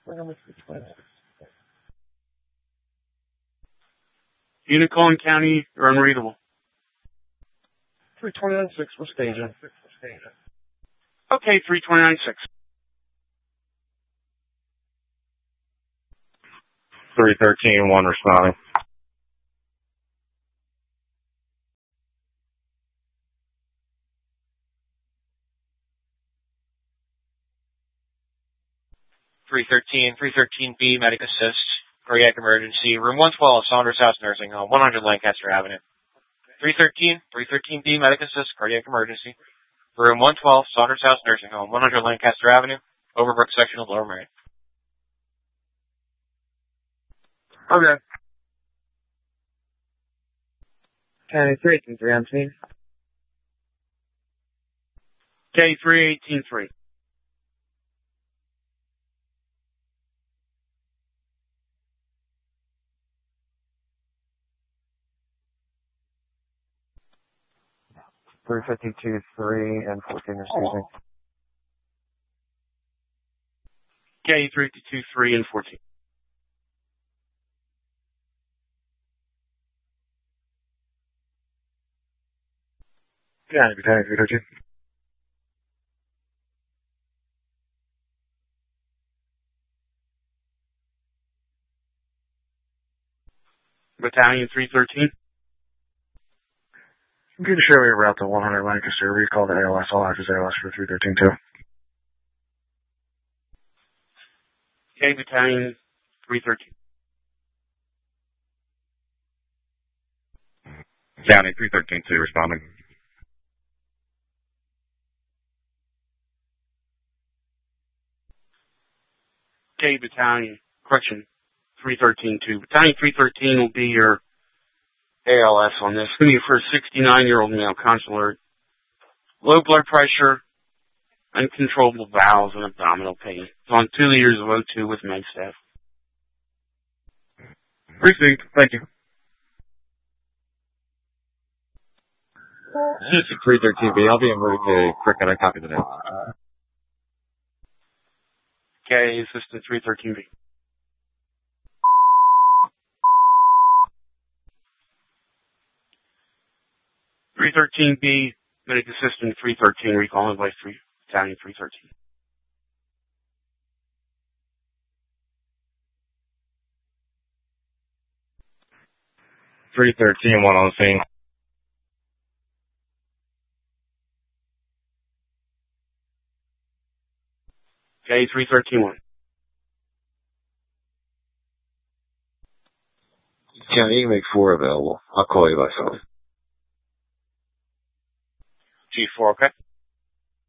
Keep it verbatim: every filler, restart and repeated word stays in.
Unicorn County or unreadable? three twenty-nine six, we're staging. Okay, three twenty-nine six. three thirteen one responding. three thirteen, three thirteen B, medic assist, cardiac emergency, room one twelve, Saunders House Nursing Home, one hundred Lancaster Avenue. three thirteen, three thirteen B, medic assist, cardiac emergency, room one twelve, Saunders House Nursing Home, one hundred Lancaster Avenue, Overbrook section of Lower Merion. Okay. County three eighteen three on scene. K three eighteen three. three fifty-two three and fourteen receiving. K three fifty-two three and fourteen. County Battalion three thirteen. Battalion three thirteen. Good to share your route to one hundred Lancaster. Recall the A L S. All actors A L S for three thirteen two. K Battalion three thirteen. County three thirteen two responding. K Battalion, correction, three thirteen two. Battalion three thirteen will be your A L S on this. It's going to be for a sixty-nine-year-old male consular. Low blood pressure, uncontrollable bowels, and abdominal pain. It's on two liters of O two with med staff. Received. Thank you. This is three thirteen B. I'll be en route to Cricket. I copy the note. Okay, assistant three thirteen B. three thirteen B, medic assistant three thirteen, recalling by three, Battalion three thirteen. three thirteen one on scene. Okay, three thirteen one. Yeah, you can make four available. I'll call you by phone. G four, okay?